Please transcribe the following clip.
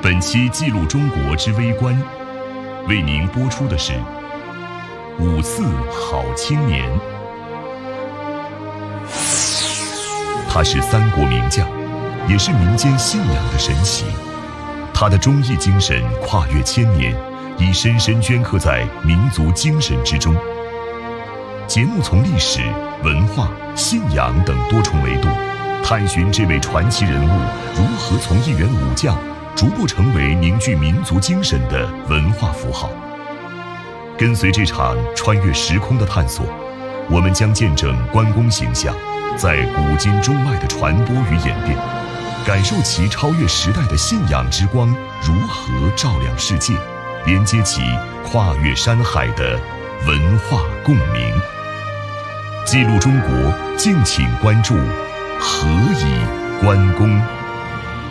本期记录中国之微观，为您播出的是五四好青年。他是三国名将，也是民间信仰的神奇。他的忠义精神跨越千年，已深深镌刻在民族精神之中。节目从历史、文化、信仰等多重维度，探寻这位传奇人物如何从一员武将逐步成为凝聚民族精神的文化符号。跟随这场穿越时空的探索，我们将见证关公形象在古今中外的传播与演变，感受其超越时代的信仰之光如何照亮世界，连接起跨越山海的文化共鸣。记录中国，敬请关注何以关公。